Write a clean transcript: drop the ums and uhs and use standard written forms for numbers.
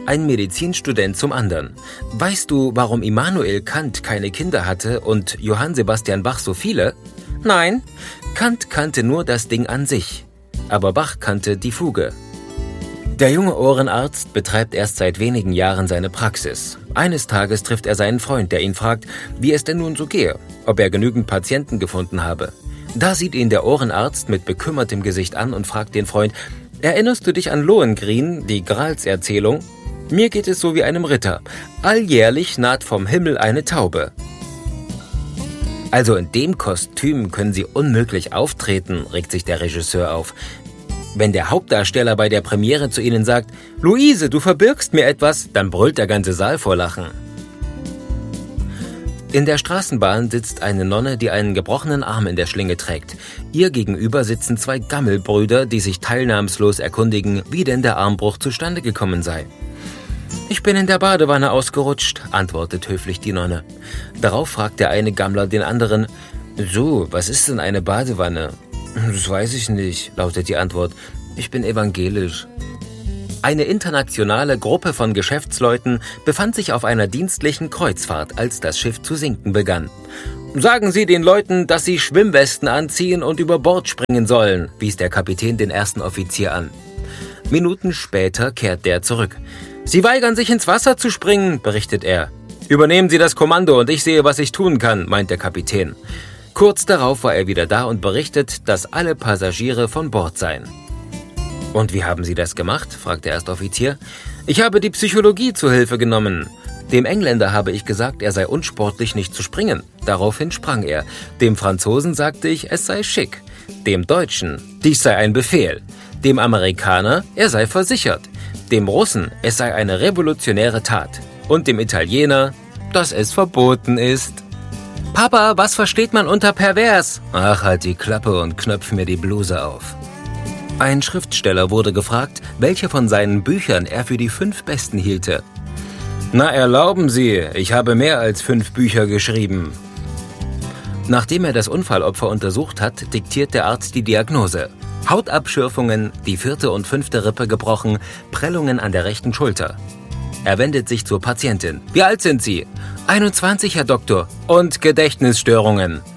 Ein Medizinstudent zum anderen. Weißt du, warum Immanuel Kant keine Kinder hatte und Johann Sebastian Bach so viele? Nein, Kant kannte nur das Ding an sich, aber Bach kannte die Fuge. Der junge Ohrenarzt betreibt erst seit wenigen Jahren seine Praxis. Eines Tages trifft er seinen Freund, der ihn fragt, wie es denn nun so gehe, ob er genügend Patienten gefunden habe. Da sieht ihn der Ohrenarzt mit bekümmertem Gesicht an und fragt den Freund, erinnerst du dich an Lohengrin, die Gralserzählung? Mir geht es so wie einem Ritter. Alljährlich naht vom Himmel eine Taube. Also in dem Kostüm können Sie unmöglich auftreten, regt sich der Regisseur auf. Wenn der Hauptdarsteller bei der Premiere zu Ihnen sagt, Luise, du verbirgst mir etwas, dann brüllt der ganze Saal vor Lachen. In der Straßenbahn sitzt eine Nonne, die einen gebrochenen Arm in der Schlinge trägt. Ihr gegenüber sitzen zwei Gammelbrüder, die sich teilnahmslos erkundigen, wie denn der Armbruch zustande gekommen sei. »Ich bin in der Badewanne ausgerutscht«, antwortet höflich die Nonne. Darauf fragt der eine Gammler den anderen, »So, was ist denn eine Badewanne?« »Das weiß ich nicht«, lautet die Antwort. »Ich bin evangelisch.« Eine internationale Gruppe von Geschäftsleuten befand sich auf einer dienstlichen Kreuzfahrt, als das Schiff zu sinken begann. »Sagen Sie den Leuten, dass sie Schwimmwesten anziehen und über Bord springen sollen«, wies der Kapitän den ersten Offizier an. Minuten später kehrt der zurück. »Sie weigern sich ins Wasser zu springen«, berichtet er. »Übernehmen Sie das Kommando und ich sehe, was ich tun kann«, meint der Kapitän. Kurz darauf war er wieder da und berichtet, dass alle Passagiere von Bord seien. »Und wie haben Sie das gemacht?«, fragt der Erstoffizier. »Ich habe die Psychologie zu Hilfe genommen. Dem Engländer habe ich gesagt, er sei unsportlich, nicht zu springen. Daraufhin sprang er. Dem Franzosen sagte ich, es sei schick. Dem Deutschen, dies sei ein Befehl. Dem Amerikaner, er sei versichert. Dem Russen, es sei eine revolutionäre Tat. Und dem Italiener, dass es verboten ist.« »Papa, was versteht man unter pervers?« »Ach, halt die Klappe und knöpf mir die Bluse auf.« Ein Schriftsteller wurde gefragt, welche von seinen Büchern er für die 5 besten hielte. »Na, erlauben Sie, ich habe mehr als 5 Bücher geschrieben.« Nachdem er das Unfallopfer untersucht hat, diktiert der Arzt die Diagnose. Hautabschürfungen, die 4. und 5. Rippe gebrochen, Prellungen an der rechten Schulter. Er wendet sich zur Patientin. »Wie alt sind Sie?« »21, Herr Doktor. Und Gedächtnisstörungen.«